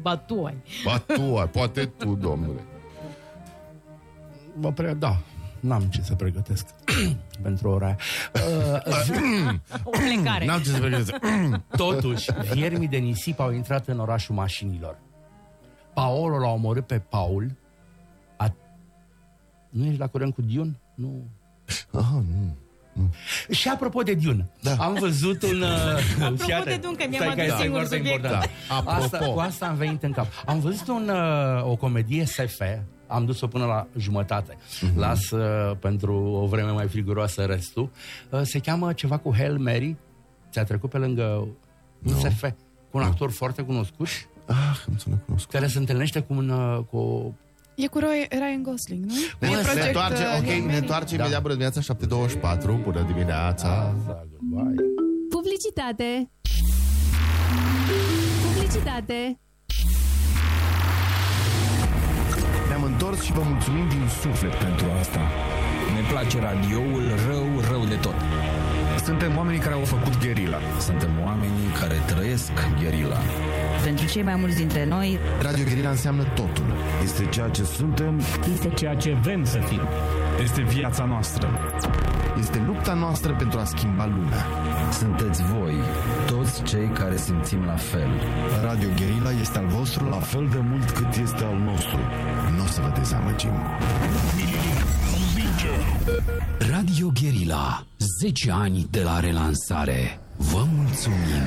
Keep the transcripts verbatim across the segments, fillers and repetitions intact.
ba tu ai. Ba tu ai, poate tu, domnule. Mă prea, da, n-am ce să pregătesc pentru ora aia. Uh, O plecare. N-am ce să pregătesc. Totuși, viermii de nisip au intrat în orașul mașinilor. Paolo l-a omorât pe Paul. A... Nu ești la curent cu Dune? Nu. Ah, nu. Și apropo de Dune, Da. am văzut un... Uh, Apropo fiate, de Dune, că mi-am stai adus este singur foarte subiectul. important. Da. Apropo. Asta, cu asta am venit în cap. Am văzut un, uh, o comedie S F, am dus-o până la jumătate. Uh-huh. Las uh, pentru o vreme mai friguroasă restul. Uh, se cheamă ceva cu Hail Mary. Ți-a trecut pe lângă un No. S F cu un actor foarte cunoscut Ah, îmi sună cunoscut. care se întâlnește cu un... Uh, cu... E cu Ryan Gosling, nu? Ne, E ne Project, întoarce, uh, ok, Hail ne Mary. întoarce Da. imediat. Bună dimineața, șapte douăzeci și patru. Bună dimineața. Asta, goodbye. Publicitate. Publicitate. Ne-am întors și vă mulțumim din suflet pentru asta. Ne place radioul rău, rău de tot. Suntem oamenii care au făcut gherila. Suntem oamenii care trăiesc gherila. Pentru cei mai mulți dintre noi, Radio Gherila înseamnă totul. Este ceea ce suntem, Este ceea ce vrem să fim. este viața noastră. Este lupta noastră pentru a schimba lumea. Sunteți voi, toți cei care simțim la fel. Radio Gherila este al vostru la fel de mult cât este al nostru. Nu o să vă dezamăgim. Radio Gherila, zece ani de la relansare. Vă mulțumim!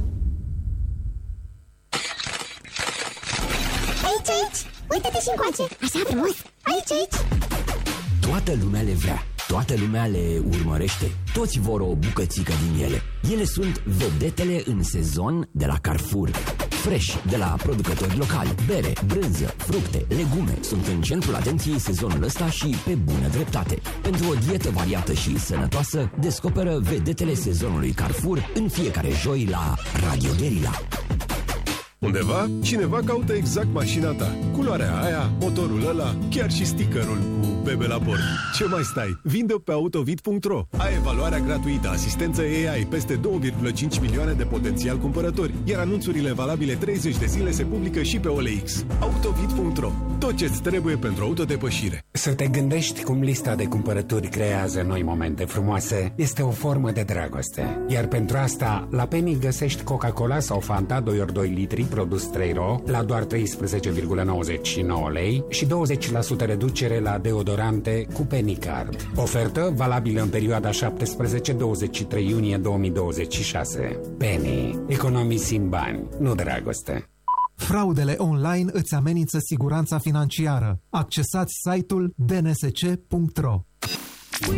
Aici, aici! Uită-te și încoace! Așa frumos! Aici, aici! Toată lumea le vrea, toată lumea le urmărește, toți vor o bucățică din ele. Ele sunt vedetele în sezon de la Carrefour. Fresh, de la producători locali, bere, brânză, fructe, legume sunt în centrul atenției sezonul ăsta și pe bună dreptate. Pentru o dietă variată și sănătoasă, descoperă vedetele sezonului Carrefour în fiecare joi la Radio Gherila. Undeva, cineva caută exact mașina ta. Culoarea aia, motorul ăla, chiar și stickerul cu bebe la bord. Ce mai stai? Vinde-o pe autovid punct ro. Ai evaluarea gratuită, asistență A I, peste două virgulă cinci milioane de potențial cumpărători, iar anunțurile valabile treizeci de zile se publică și pe O L X. autovid punct ro. Tot ce-ți trebuie pentru autodepășire. Să te gândești cum lista de cumpărături creează noi momente frumoase este o formă de dragoste. Iar pentru asta, la Penny găsești Coca-Cola sau Fanta doi ori doi litri produs trei ro la doar treisprezece virgulă nouăzeci și nouă lei și douăzeci la sută reducere la deodorante cu Penny Card. Ofertă valabilă în perioada șaptesprezece douăzeci și trei iunie două mii douăzeci și șase. Penny. Economisim bani, nu dragoste. Fraudele online îți amenință siguranța financiară. Accesați site-ul d n s c punct r o.